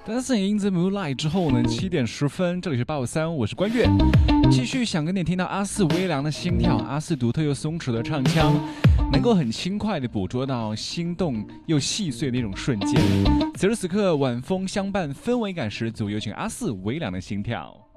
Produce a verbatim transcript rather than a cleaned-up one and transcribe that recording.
Dancing in the Moonlight 之后呢，七点十分，这里是八五三，我是关悦，继续想跟你听到阿四微凉的心跳，阿四独特又松弛的唱腔，能够很轻快地捕捉到心动又细碎的一种瞬间。此时此刻，晚风相伴，氛围感十足，有请阿四微凉的心跳。